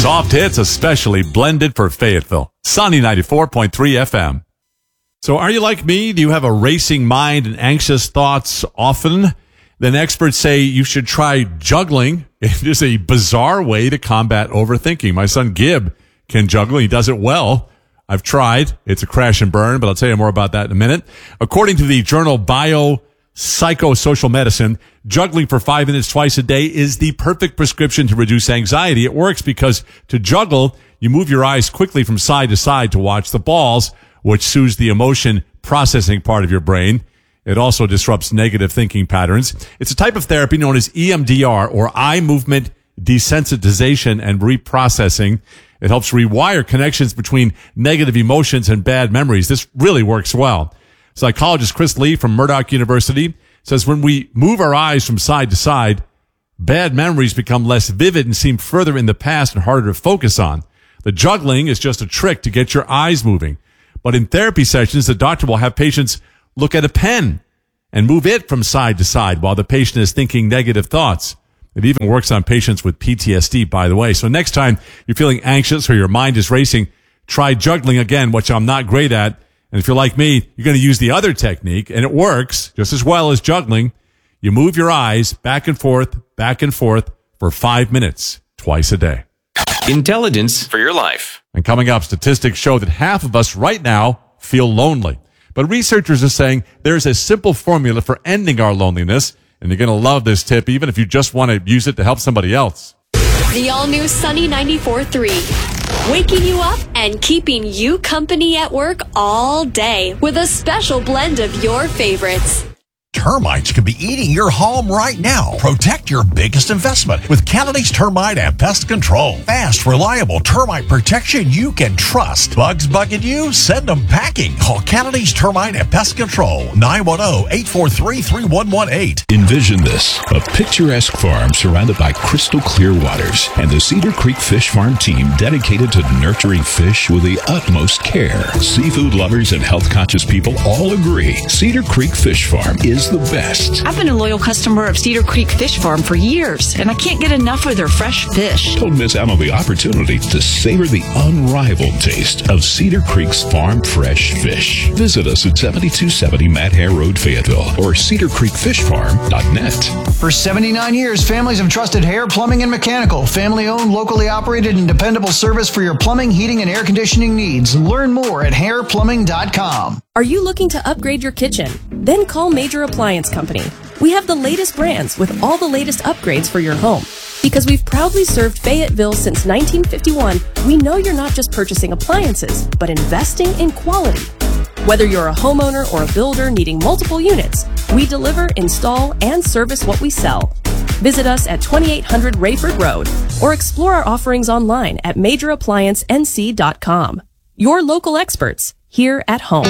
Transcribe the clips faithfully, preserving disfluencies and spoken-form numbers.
Soft hits especially blended for Fayetteville. Sunny ninety-four point three F M. So are you like me? Do you have a racing mind and anxious thoughts often? Then experts say you should try juggling. It is a bizarre way to combat overthinking. My son Gib can juggle. He does it well. I've tried. It's a crash and burn, but I'll tell you more about that in a minute. According to the journal Biopsychosocial Medicine, juggling for five minutes twice a day is the perfect prescription to reduce anxiety. It works because to juggle, you move your eyes quickly from side to side to watch the balls, which soothes the emotion processing part of your brain. It also disrupts negative thinking patterns. It's a type of therapy known as E M D R, or eye movement desensitization and reprocessing. It helps rewire connections between negative emotions and bad memories. This really works well. Psychologist Chris Lee from Murdoch University says when we move our eyes from side to side, bad memories become less vivid and seem further in the past and harder to focus on. The juggling is just a trick to get your eyes moving. But in therapy sessions, the doctor will have patients look at a pen and move it from side to side while the patient is thinking negative thoughts. It even works on patients with P T S D, by the way. So next time you're feeling anxious or your mind is racing, try juggling again, which I'm not great at. And if you're like me, you're going to use the other technique, and it works just as well as juggling. You move your eyes back and forth, back and forth for five minutes twice a day. Intelligence for your life. And coming up, statistics show that half of us right now feel lonely. But researchers are saying there's a simple formula for ending our loneliness, and you're going to love this tip, even if you just want to use it to help somebody else. The all-new Sunny ninety-four point three. Waking you up and keeping you company at work all day with a special blend of your favorites. Termites could be eating your home right now. Protect your biggest investment with Kennedy's Termite and Pest Control. Fast, reliable termite protection you can trust. Bugs bugging you? Send them packing. Call Kennedy's Termite and Pest Control. nine one zero, eight four three, three one one eight. Envision this. A picturesque farm surrounded by crystal clear waters and the Cedar Creek Fish Farm team dedicated to nurturing fish with the utmost care. Seafood lovers and health-conscious people all agree Cedar Creek Fish Farm is the best. I've been a loyal customer of Cedar Creek Fish Farm for years, and I can't get enough of their fresh fish. Don't miss out on the opportunity to savor the unrivaled taste of Cedar Creek's farm fresh fish. Visit us at seventy-two seventy Matt Hare Road, Fayetteville, or cedar creek fish farm dot net. For seventy-nine years, families have trusted Hare Plumbing and Mechanical, family-owned, locally operated, and dependable service for your plumbing, heating, and air conditioning needs. Learn more at hare plumbing dot com. Are you looking to upgrade your kitchen? Then call Major Appliance Company. We have the latest brands with all the latest upgrades for your home. Because we've proudly served Fayetteville since nineteen fifty-one, we know you're not just purchasing appliances, but investing in quality. Whether you're a homeowner or a builder needing multiple units, we deliver, install, and service what we sell. Visit us at twenty-eight hundred Rayford Road or explore our offerings online at major appliance n c dot com. Your local experts, here at home.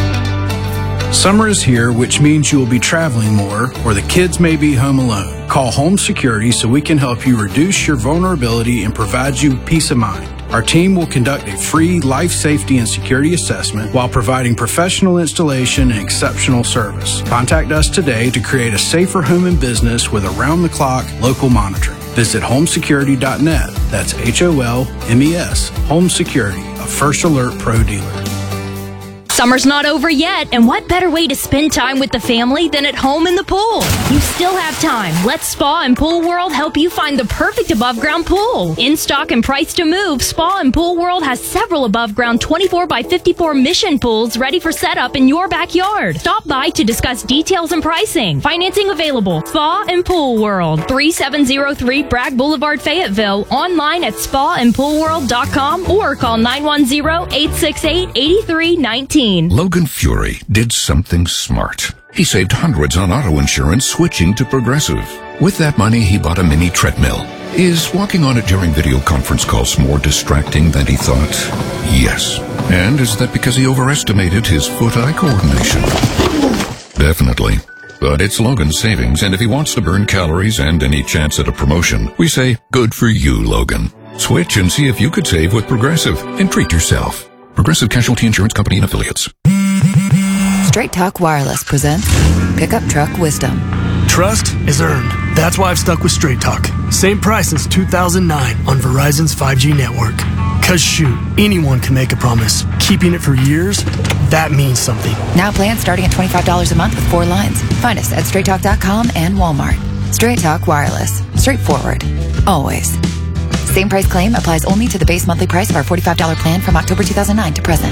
Summer is here, which means you will be traveling more, or the kids may be home alone. Call Home Security so we can help you reduce your vulnerability and provide you peace of mind. Our team will conduct a free life safety and security assessment while providing professional installation and exceptional service. Contact us today to create a safer home and business with around-the-clock local monitoring. Visit home security dot net. That's H O L M E S. Home Security, a First Alert Pro dealer. Summer's not over yet, and what better way to spend time with the family than at home in the pool? You still have time. Let Spa and Pool World help you find the perfect above-ground pool. In stock and priced to move, Spa and Pool World has several above-ground twenty-four by fifty-four mission pools ready for setup in your backyard. Stop by to discuss details and pricing. Financing available. Spa and Pool World, thirty-seven oh three Bragg Boulevard, Fayetteville. Online at spa and pool world dot com or call nine one zero, eight six eight, eight three one nine. Logan Fury did something smart. He saved hundreds on auto insurance switching to Progressive. With that money, he bought a mini treadmill. Is walking on it during video conference calls more distracting than he thought? Yes. And is that because he overestimated his foot-eye coordination? Definitely. But it's Logan's savings, and if he wants to burn calories and any chance at a promotion, we say, good for you, Logan. Switch and see if you could save with Progressive and treat yourself. Progressive Casualty Insurance Company and Affiliates. Straight Talk Wireless presents Pickup Truck Wisdom. Trust is earned, That's why I've stuck with Straight Talk. Same price since two thousand nine on Verizon's five G network. Cause shoot, anyone can make a promise. Keeping it for years, that means something. Now plans starting at twenty-five dollars a month with four lines. Find us at straight talk dot com and Walmart. Straight Talk Wireless. Straightforward. Always. Same price claim applies only to the base monthly price of our forty-five dollars plan from October two thousand nine to present.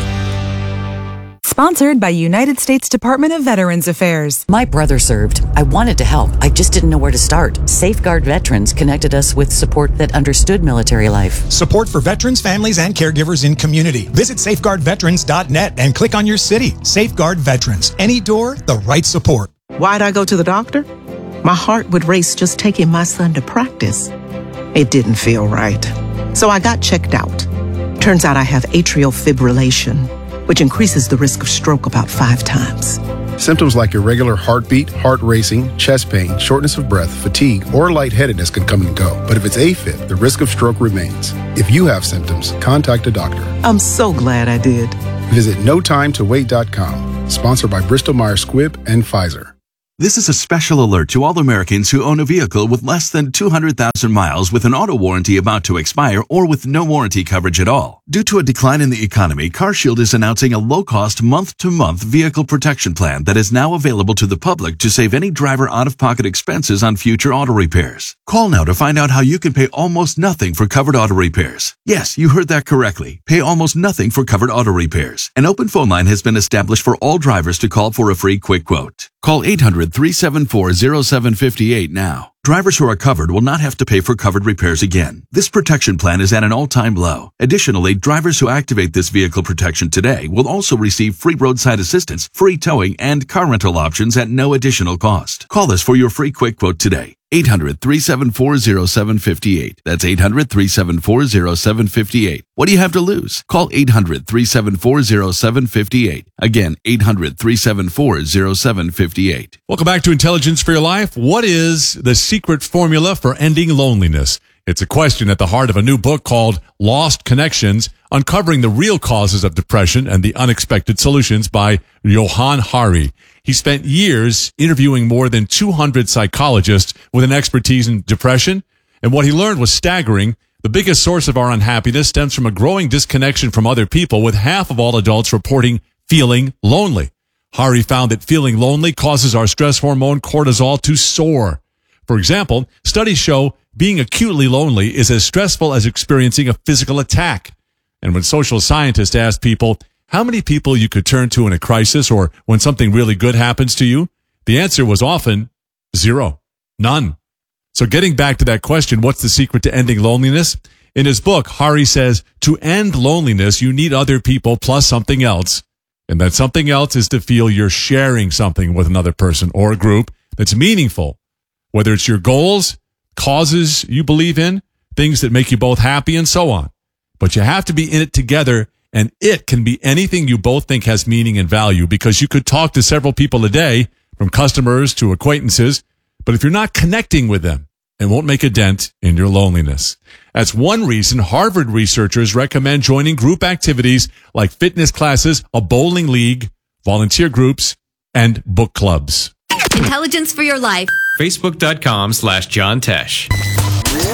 Sponsored by United States Department of Veterans Affairs. My brother served. I wanted to help. I just didn't know where to start. Safeguard Veterans connected us with support that understood military life. Support for veterans, families, and caregivers in community. Visit safeguard veterans dot net and click on your city. Safeguard Veterans. Any door, the right support. Why'd I go to the doctor? My heart would race just taking my son to practice. It didn't feel right. So I got checked out. Turns out I have atrial fibrillation, which increases the risk of stroke about five times. Symptoms like irregular heartbeat, heart racing, chest pain, shortness of breath, fatigue, or lightheadedness can come and go. But if it's AFib, the risk of stroke remains. If you have symptoms, contact a doctor. I'm so glad I did. Visit no time to wait dot com. Sponsored by Bristol Myers Squibb and Pfizer. This is a special alert to all Americans who own a vehicle with less than two hundred thousand miles with an auto warranty about to expire or with no warranty coverage at all. Due to a decline in the economy, CarShield is announcing a low-cost month-to-month vehicle protection plan that is now available to the public to save any driver out-of-pocket expenses on future auto repairs. Call now to find out how you can pay almost nothing for covered auto repairs. Yes, you heard that correctly. Pay almost nothing for covered auto repairs. An open phone line has been established for all drivers to call for a free quick quote. Call eight hundred, three seven four, zero seven five eight now. Drivers who are covered will not have to pay for covered repairs again. This protection plan is at an all-time low. Additionally, drivers who activate this vehicle protection today will also receive free roadside assistance, free towing, and car rental options at no additional cost. Call us for your free quick quote today. eight hundred, three seven four, zero seven five eight. That's eight hundred, three seven four, zero seven five eight. What do you have to lose? Call eight hundred, three seven four, zero seven five eight. Again, eight hundred, three seven four, zero seven five eight. Welcome back to Intelligence for Your Life. What is the secret formula for ending loneliness? It's a question at the heart of a new book called Lost Connections, Uncovering the Real Causes of Depression and the Unexpected Solutions by Johann Hari. He spent years interviewing more than two hundred psychologists with an expertise in depression, and what he learned was staggering. The biggest source of our unhappiness stems from a growing disconnection from other people, with half of all adults reporting feeling lonely. Hari found that feeling lonely causes our stress hormone cortisol to soar. For example, studies show being acutely lonely is as stressful as experiencing a physical attack. And when social scientists asked people how many people you could turn to in a crisis or when something really good happens to you, the answer was often zero, none. So getting back to that question, what's the secret to ending loneliness? In his book, Hari says to end loneliness, you need other people plus something else. And that something else is to feel you're sharing something with another person or a group that's meaningful, whether it's your goals, causes you believe in, things that make you both happy, and so on. But you have to be in it together, and it can be anything you both think has meaning and value, because you could talk to several people a day, from customers to acquaintances, but if you're not connecting with them, it won't make a dent in your loneliness. That's one reason Harvard researchers recommend joining group activities like fitness classes, a bowling league, volunteer groups, and book clubs. Intelligence for Your Life. Facebook dot com slash John Tesh.